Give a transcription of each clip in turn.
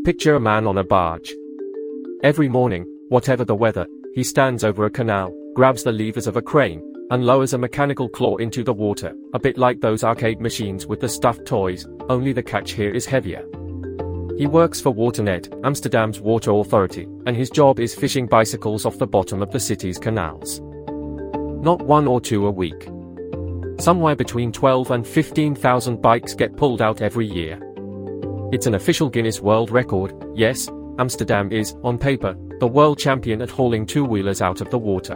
Picture a man on a barge. Every morning, whatever the weather, he stands over a canal, grabs the levers of a crane, and lowers a mechanical claw into the water, a bit like those arcade machines with the stuffed toys, only the catch here is heavier. He works for Waternet, Amsterdam's water authority, and his job is fishing bicycles off the bottom of the city's canals. Not one or two a week. Somewhere between 12 and 15,000 bikes get pulled out every year. It's an official Guinness World Record. Yes, Amsterdam is, on paper, the world champion at hauling two-wheelers out of the water.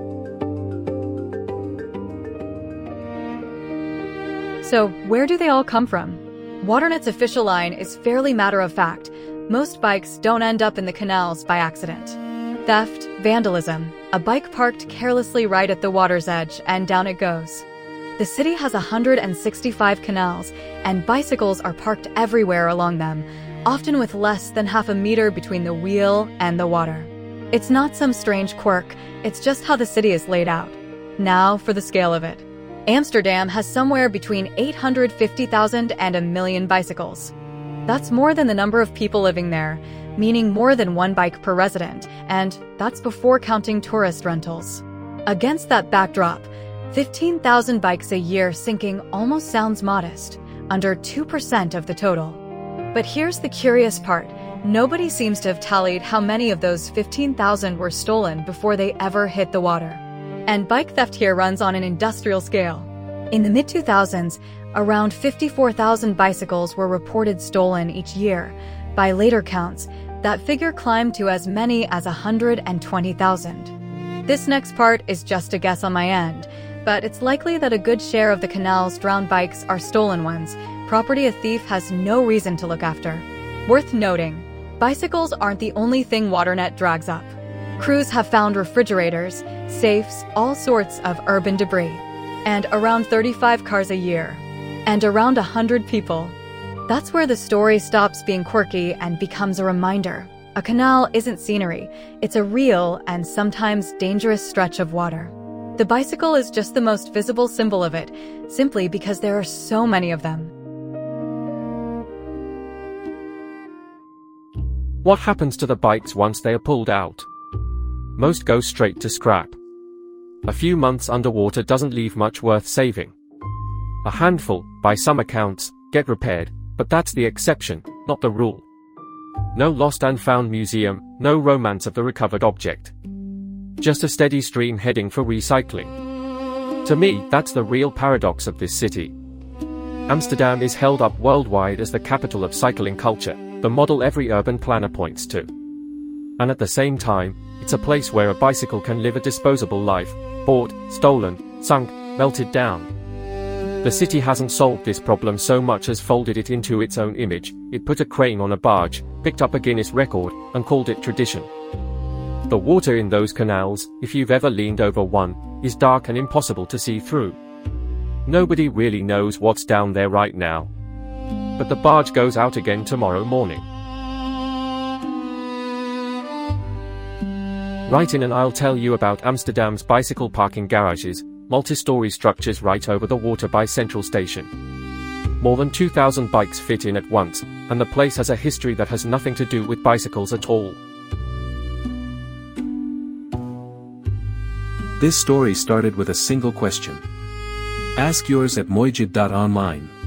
So, where do they all come from? Waternet's official line is fairly matter-of-fact. Most bikes don't end up in the canals by accident. Theft, vandalism, a bike parked carelessly right at the water's edge, and down it goes. The city has 165 canals, and bicycles are parked everywhere along them, often with less than half a meter between the wheel and the water. It's not some strange quirk, it's just how the city is laid out. Now for the scale of it. Amsterdam has somewhere between 850,000 and 1 million bicycles. That's more than the number of people living there, meaning more than one bike per resident, and that's before counting tourist rentals. Against that backdrop, 15,000 bikes a year sinking almost sounds modest, under 2% of the total. But here's the curious part. Nobody seems to have tallied how many of those 15,000 were stolen before they ever hit the water. And bike theft here runs on an industrial scale. In the mid-2000s, around 54,000 bicycles were reported stolen each year. By later counts, that figure climbed to as many as 120,000. This next part is just a guess on my end, but it's likely that a good share of the canal's drowned bikes are stolen ones, property a thief has no reason to look after. Worth noting, bicycles aren't the only thing Waternet drags up. Crews have found refrigerators, safes, all sorts of urban debris, and around 35 cars a year, and around 100 people. That's where the story stops being quirky and becomes a reminder. A canal isn't scenery, it's a real and sometimes dangerous stretch of water. The bicycle is just the most visible symbol of it, simply because there are so many of them. What happens to the bikes once they are pulled out? Most go straight to scrap. A few months underwater doesn't leave much worth saving. A handful, by some accounts, get repaired, but that's the exception, not the rule. No lost and found museum, no romance of the recovered object. Just a steady stream heading for recycling. To me, that's the real paradox of this city. Amsterdam is held up worldwide as the capital of cycling culture, the model every urban planner points to. And at the same time, it's a place where a bicycle can live a disposable life, bought, stolen, sunk, melted down. The city hasn't solved this problem so much as folded it into its own image. It put a crane on a barge, picked up a Guinness record, and called it tradition. The water in those canals, if you've ever leaned over one, is dark and impossible to see through. Nobody really knows what's down there right now. But the barge goes out again tomorrow morning. Write in and I'll tell you about Amsterdam's bicycle parking garages, multi-story structures right over the water by Central Station. More than 2,000 bikes fit in at once, and the place has a history that has nothing to do with bicycles at all. This story started with a single question. Ask yours at mojid.online.